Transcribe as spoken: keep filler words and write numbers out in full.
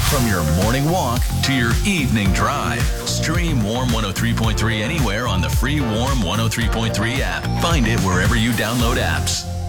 From your morning walk to your evening drive. Stream Warm one oh three point three anywhere on the free Warm one oh three point three app. Find it wherever you download apps.